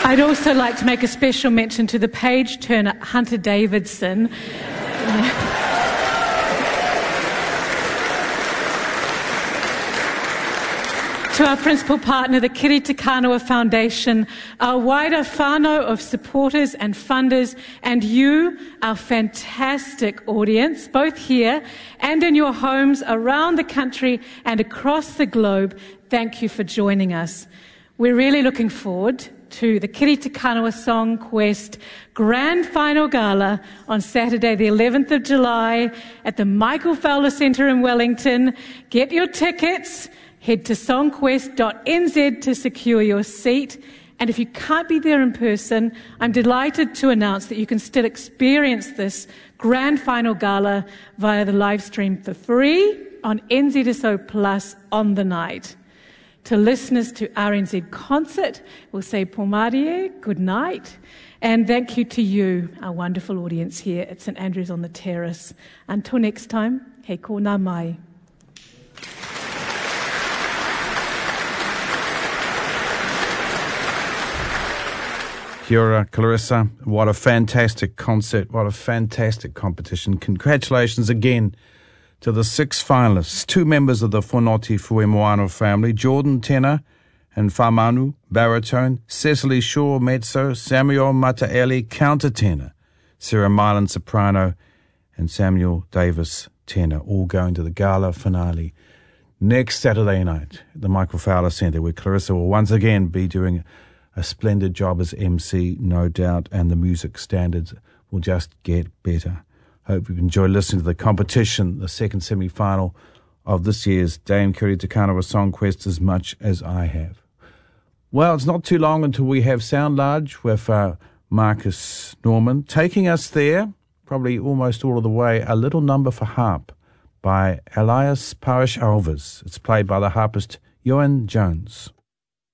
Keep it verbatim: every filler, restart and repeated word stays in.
I'd also like to make a special mention to the page turner, Hunter Davidson. To our principal partner, the Kiri Te Kanawa Foundation, our wider whānau of supporters and funders, and you, our fantastic audience, both here and in your homes around the country and across the globe, thank you for joining us. We're really looking forward to the Kiri Te Kanawa Song Quest Grand Final Gala on Saturday the eleventh of July at the Michael Fowler Centre in Wellington. Get your tickets. Head to songquest dot n z to secure your seat. And if you can't be there in person, I'm delighted to announce that you can still experience this grand final gala via the live stream for free on N Z S O Plus on the night. To listeners to R N Z Concert, we'll say Pomarie, good night. And thank you to you, our wonderful audience here at St Andrews on the Terrace. Until next time, he kōna mai. Kia ora, Clarissa. What a fantastic concert. What a fantastic competition. Congratulations again to the six finalists, two members of the Fonoti Fuemoano family, Jordan tenor and Whamanu baritone, Cecily Shaw mezzo, Samuel Mataeli countertenor, Sarah Mylan soprano, and Samuel Davis tenor, all going to the gala finale next Saturday night at the Michael Fowler Centre, where Clarissa will once again be doing a splendid job as M C, no doubt, and the music standards will just get better. Hope you enjoy listening to the competition, the second semi-final of this year's Dame Kiri Te Kanawa Song Quest as much as I have. Well, it's not too long until we have Sound Large with uh, Marcus Norman taking us there, probably almost all of the way, A Little Number for Harp by Elias Parish Alves. It's played by the harpist Ewan Jones.